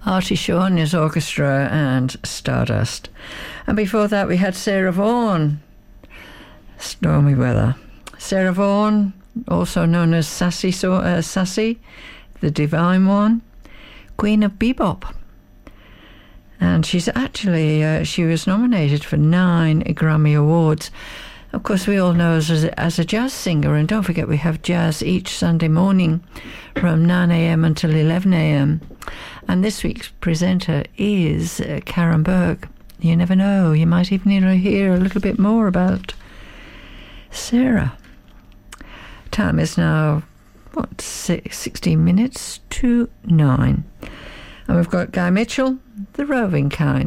Artie Shaw and his orchestra and Stardust. And before that we had Sarah Vaughan, Stormy Weather. Sarah Vaughan, also known as Sassy, the Divine One, Queen of Bebop. And she's actually, she was nominated for 9 Grammy Awards. Of course, we all know her as a jazz singer, and don't forget we have jazz each Sunday morning from 9 a.m. until 11 a.m. And this week's presenter is Karen Burke. You never know, you might even hear a little bit more about Sarah. Time is now, 16 minutes to 9. And we've got Guy Mitchell, The Roving Kind.